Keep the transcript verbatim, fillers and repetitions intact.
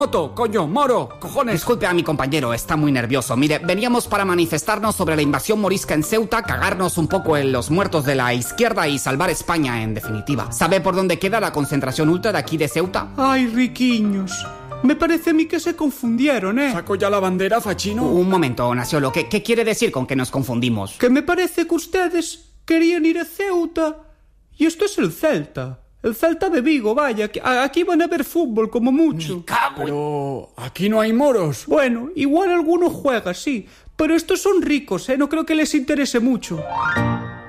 Moto, coño, moro, cojones. Disculpe a mi compañero, está muy nervioso. Mire, veníamos para manifestarnos sobre la invasión morisca en Ceuta, cagarnos un poco en los muertos de la izquierda y salvar España, en definitiva. ¿Sabe por dónde queda la concentración ultra de aquí de Ceuta? Ay, riquiños. Me parece a mí que se confundieron, ¿eh? ¿Saco ya la bandera, Fachino? Un momento, Nasiolo, ¿qué, qué quiere decir con que nos confundimos? Que me parece que ustedes querían ir a Ceuta y esto es el Celta. El Celta de Vigo, vaya, que aquí van a ver fútbol como mucho. Pero aquí no hay moros. Bueno, igual alguno juega, sí, pero estos son ricos, ¿eh? No creo que les interese mucho.